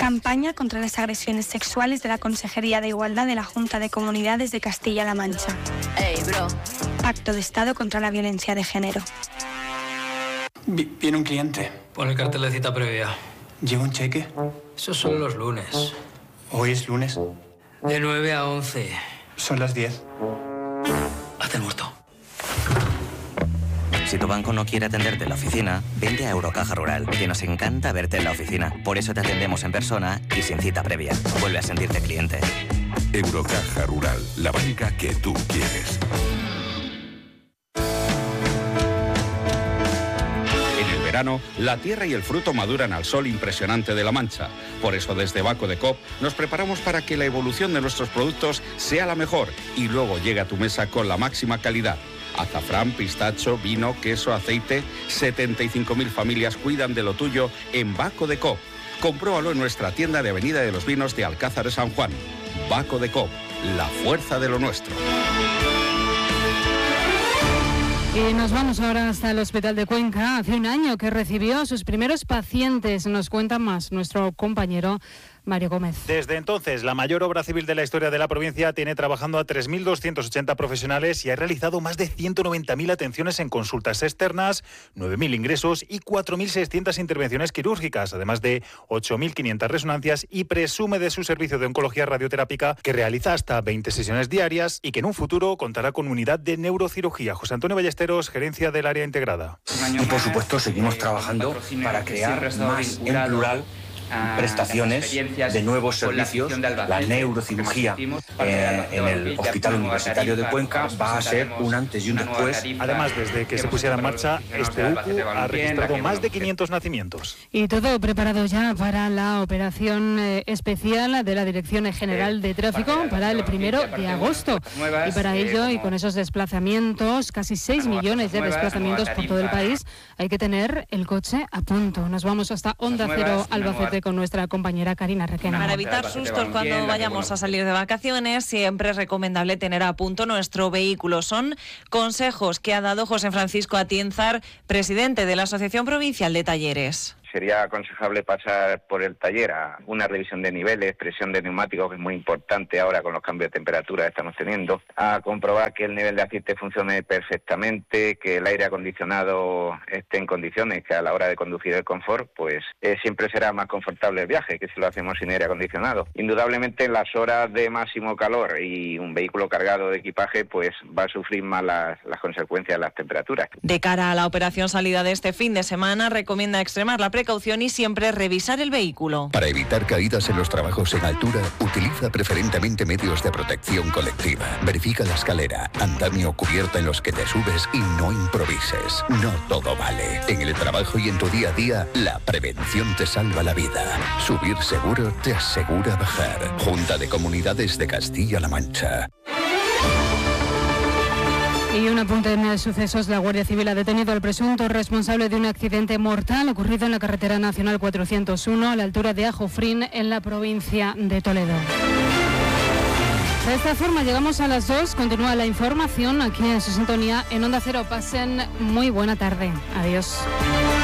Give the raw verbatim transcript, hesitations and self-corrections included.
Campaña contra las agresiones sexuales de la Consejería de Igualdad de la Junta de Comunidades de Castilla-La Mancha. Ey, bro. Pacto de Estado contra la violencia de género. Viene un cliente. Pon el cartel de cita previa. ¿Lleva un cheque? Esos son los lunes. ¿Hoy es lunes? De nueve a once. Son las diez. Hazte el muerto. Si tu banco no quiere atenderte en la oficina, vente a Eurocaja Rural, que nos encanta verte en la oficina. Por eso te atendemos en persona y sin cita previa. Vuelve a sentirte cliente. Eurocaja Rural, la banca que tú quieres. En el verano, la tierra y el fruto maduran al sol impresionante de La Mancha. Por eso desde Baco de Coop nos preparamos para que la evolución de nuestros productos sea la mejor y luego llegue a tu mesa con la máxima calidad. Azafrán, pistacho, vino, queso, aceite. setenta y cinco mil familias cuidan de lo tuyo en Baco de Coop. Compruébalo en nuestra tienda de Avenida de los Vinos de Alcázar de San Juan. Baco de Coop, la fuerza de lo nuestro. Y nos vamos ahora hasta el Hospital de Cuenca. Hace un año que recibió a sus primeros pacientes. Nos cuenta más nuestro compañero Mario Gómez. Desde entonces, la mayor obra civil de la historia de la provincia tiene trabajando a tres mil doscientos ochenta profesionales y ha realizado más de ciento noventa mil atenciones en consultas externas, nueve mil ingresos y cuatro mil seiscientas intervenciones quirúrgicas, además de ocho mil quinientas resonancias, y presume de su servicio de oncología radioterápica que realiza hasta veinte sesiones diarias y que en un futuro contará con unidad de neurocirugía. José Antonio Ballesteros, gerencia del área integrada. Y por supuesto seguimos trabajando para crear más en plural prestaciones de nuevos servicios. La neurocirugía eh, en el Hospital Universitario de Cuenca va a ser un antes y un después. Además, desde que se pusiera en marcha, este U C U ha registrado más de quinientos nacimientos. Y todo preparado ya para la operación eh, especial de la Dirección General de Tráfico para el primero de agosto. Y para ello, y con esos desplazamientos, casi seis millones de desplazamientos por todo el país, hay que tener el coche a punto. Nos vamos hasta Onda Cero Albacete con nuestra compañera Karina Requena. Para evitar sustos cuando vayamos a salir de vacaciones, siempre es recomendable tener a punto nuestro vehículo. Son consejos que ha dado José Francisco Atienzar, presidente de la Asociación Provincial de Talleres. Sería aconsejable pasar por el taller a una revisión de niveles, presión de neumáticos, que es muy importante ahora con los cambios de temperatura que estamos teniendo, a comprobar que el nivel de aceite funcione perfectamente, que el aire acondicionado esté en condiciones, que a la hora de conducir el confort, pues eh, siempre será más confortable el viaje que si lo hacemos sin aire acondicionado. Indudablemente en las horas de máximo calor y un vehículo cargado de equipaje, pues va a sufrir más las, las consecuencias de las temperaturas. De cara a la operación salida de este fin de semana, recomienda extremar la precaución y siempre revisar el vehículo. Para evitar caídas en los trabajos en altura, utiliza preferentemente medios de protección colectiva. Verifica la escalera, andamio o cubierta en los que te subes y no improvises. No todo vale. En el trabajo y en tu día a día, la prevención te salva la vida. Subir seguro te asegura bajar. Junta de Comunidades de Castilla-La Mancha. Y un apunte en sucesos. La Guardia Civil ha detenido al presunto responsable de un accidente mortal ocurrido en la carretera nacional cuatrocientos uno a la altura de Ajofrín, en la provincia de Toledo. De esta forma llegamos a las dos. Continúa la información aquí en su sintonía en Onda Cero. Pasen muy buena tarde. Adiós.